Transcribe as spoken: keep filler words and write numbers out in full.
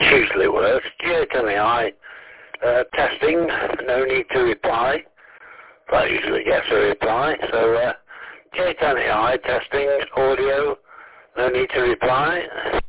usually works. Geotony I, uh, testing, no need to reply. That usually gets a reply. So, uh, Geotony I, testing, audio, no need to reply.